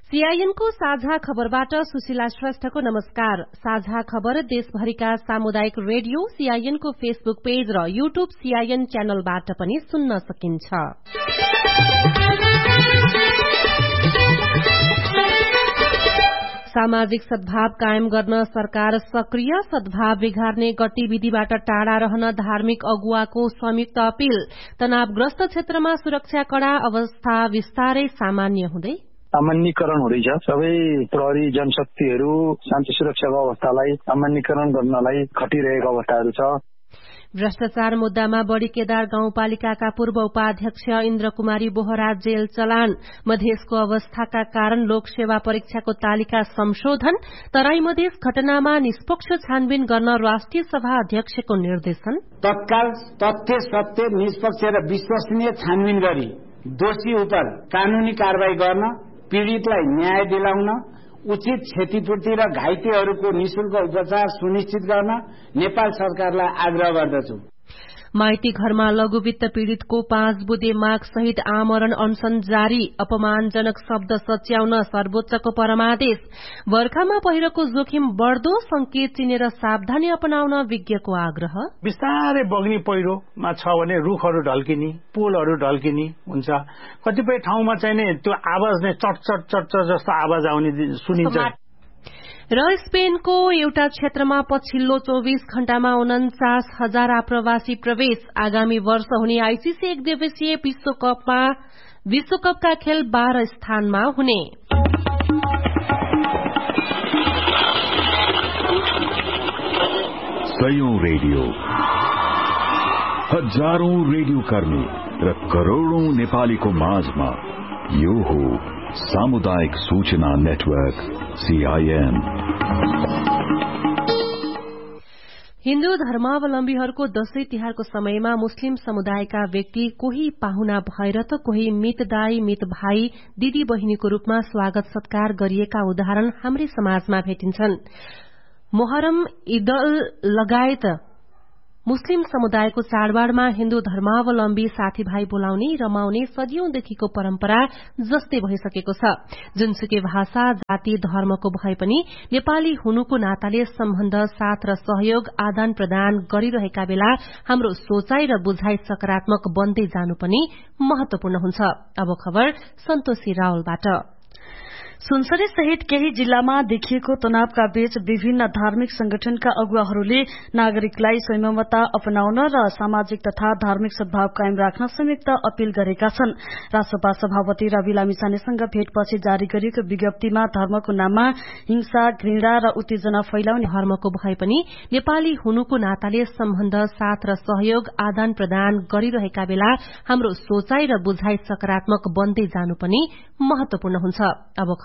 सीआईएनको साझा खबरबाट सुशीला श्रेष्ठको नमस्कार। साझा खबर देशभरिका सामुदायिक रेडियो सीआईएनको फेसबुक पेज र यूट्यूब सीआईएन च्यानलबाट पनि सुन्न सकिन्छ। सामाजिक सद्भाव कायम गर्न सरकार सक्रिय, सद्भाव बिगार्ने गतिविधिबाट टाढा रहन धार्मिक अगुवाको संयुक्त अपील। तनावग्रस्त क्षेत्रमा सुरक्षा कड़ा, अवस्था विस्तारै सामान्य हुँदै सामान्यकरण हुँदैछ। सबै प्रहरी जनशक्तिहरू शान्ति सुरक्षाको अवस्थालाई सामान्यकरण गर्नलाई खटिरहेको अवस्थाहरू छ। भ्रष्टाचार मुद्दामा बड़ी केदार गाउँपालिकाका पूर्व उपाध्यक्ष इन्द्र कुमारी बोहरा जेल चलान। मधेसको अवस्थाका कारण लोकसेवा परीक्षाको तालिका संशोधन। तराई मधेस घटनामा निष्पक्ष छानबिन गर्न राष्ट्रिय सभा अध्यक्षको निर्देशन। तत्काल तथ्य सत्य निष्पक्ष र विश्वसनीय छानबिन गरी दोषी उप कानूनी कारवाही गर्न, पीड़ितलाई न्याय दिलाउन, उचित क्षतिपूर्ति र घाइतेहरूको निशुल्क उपचार सुनिश्चित गर्न नेपाल सरकारलाई आग्रह गर्दछु। माइती घरमा लघुवित्त पीड़ितको 5 बुँदे माग सहित आमरण अनशन जारी। अपमानजनक शब्द सच्याउन सर्वोच्चको परमादेश। बर्खामा पहिरोको जोखिम बढ़दो, संकेत चिनेर सावधानी अपनाउन विज्ञको आग्रह। बिस्तारै बग्ने पहिरोमा छ भने रूखहरू ढल्किने, पुलहरू ढल्किने हुन्छ। कतिपय ठाउँमा चाहिँ नि त्यो आवाज नै चट चट जस्तो आवाज आउने सुनिन्छ। र स्पेनको एउटा क्षेत्रमा पछिल्लो 24 घण्टामा 49,000 आप्रवासी प्रवेश। आगामी वर्ष हुने आईसीसी एक दिवसीय विश्वकपका खेल 12 स्थानमा हुने। सयौं रेडियो, हजारौं रेडियो कर्मी र करोड़ौं नेपालीको माझमा यो हो सामुदायिक सूचना नेटवर्क सीआईएन। हिन्दू धर्मावलम्बीहरूको दशैं तिहारको समयमा मुस्लिम समुदायका व्यक्ति कोही पाहुना भएर त कोही मितदाई मित भाइ दिदी बहिनीको रूपमा स्वागत सत्कार गरिएका उदाहरण हाम्रै समाजमा भेटिन्छन्। मोहरम, ईदल लगायत मुस्लिम समुदायको चाडबाडमा हिन्दू धर्मावलम्बी साथीभाइ बोलाउने, रमाउने सदियौंदेखिको परम्परा जस्तै भइसकेको छ। जुनसुकै भाषा, जाति, धर्मको भए पनि नेपाली हुनुको नाताले सम्बन्ध, साथ र सहयोग आदान प्रदान गरिरहेका बेला हाम्रो सोचाइ र बुझाइ सकारात्मक बन्दै जानु पनि महत्वपूर्ण हुन्छ। अब खबर सन्तोषी रावलबाट। सुनसरी सहित केही जिल्लामा देखिएको तनावका बीच विभिन्न धार्मिक संगठनका अगुवाहरूले नागरिकलाई संयमता अपनाउन र सामाजिक तथा धार्मिक सद्भाव कायम राख्न संयुक्त अपील गरेका छन्। रासपा सभापति रवि लामिछानेसँग भेटपछि जारी गरिएको विज्ञप्तिमा धर्मको नाममा हिंसा, घृणा र उत्तेजना फैलाउने, धर्मको भए पनि नेपाली हुनुको नाताले सम्बन्ध, साथ र सहयोग आदान प्रदान गरिरहेका बेला हाम्रो सोचाइ र बुझाइ सकारात्मक बन्दै जानु पनि महत्वपूर्ण हुन्छ। अब